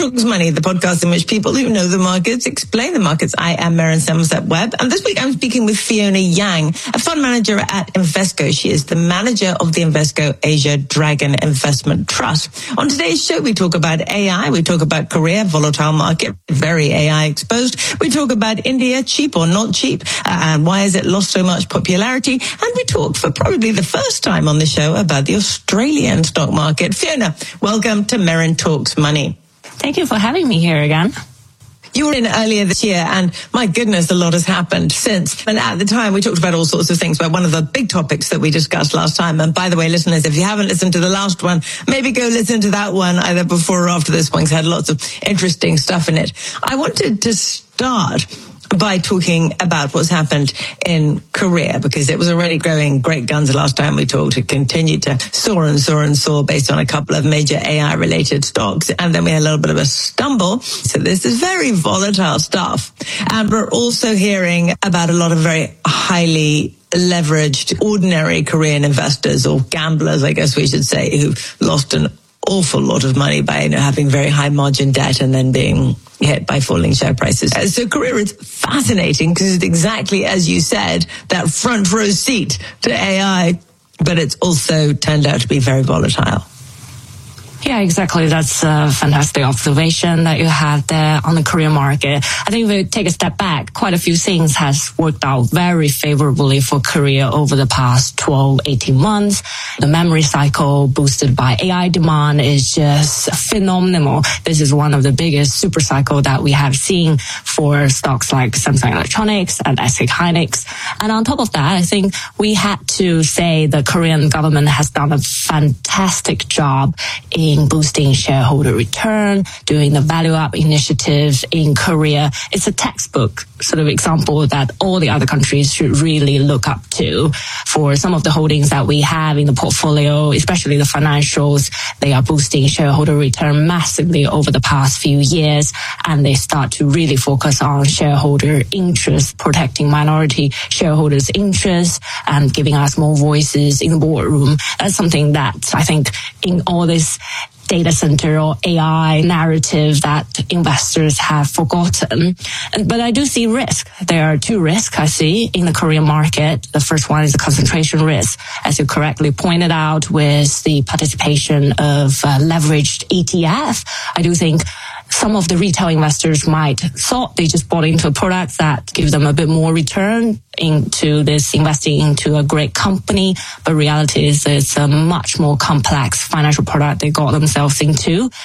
Talks Money, the podcast in which people who know the markets explain the markets. I am Maren Somerset-Webb, and this week I'm speaking with Fiona Yang, a fund manager at Invesco. She is the manager of the Invesco Asia Dragon Investment Trust. On today's show, we talk about AI, we talk about Korea, volatile market, very AI exposed. We talk about India, cheap or not cheap, and why has it lost so much popularity? And we talk for probably the first time on the show about the Australian stock market. Fiona, welcome to Maren Talks Money. Thank you for having me here again. You were in earlier this year, and my goodness, a lot has happened since. And at the time, we talked about all sorts of things, but one of the big topics that we discussed last time, and by the way, listeners, if you haven't listened to the last one, maybe go listen to that one either before or after this one, because it had lots of interesting stuff in it. I wanted to start by talking about what's happened in Korea, because it was already growing great guns the last time we talked. It continued to soar and soar and soar based on a couple of major AI-related stocks. And then we had a little bit of a stumble. So this is very volatile stuff. And we're also hearing about a lot of very highly leveraged, ordinary Korean investors, or gamblers, I guess we should say, who've lost an awful lot of money by having very high margin debt and then being hit by falling share prices. So Korea is fascinating because it's exactly as you said, that front row seat to AI, but it's also turned out to be very volatile. Yeah, exactly. That's a fantastic observation that you have there on the Korean market. I think if we take a step back, quite a few things has worked out very favorably for Korea over the past 12, 18 months. The memory cycle boosted by AI demand is just phenomenal. This is one of the biggest super cycle that we have seen for stocks like Samsung Electronics and SK Hynix. And on top of that, I think we had to say the Korean government has done a fantastic job in boosting shareholder return, doing the value up initiative in Korea. It's a textbook sort of example that all the other countries should really look up to. For some of the holdings that we have in the portfolio, especially the financials, they are boosting shareholder return massively over the past few years, and they start to really focus on shareholder interest, protecting minority shareholders' interests and giving us more voices in the boardroom. That's something that I think in all this data center or AI narrative that investors have forgotten. But I do see risk. There are two risks I see in the Korean market. The first one is the concentration risk, as you correctly pointed out, with the participation of leveraged ETF. I do think some of the retail investors might thought they just bought into a product that gives them a bit more return into this investing into a great company, but reality is it's a much more complex financial product they got themselves into.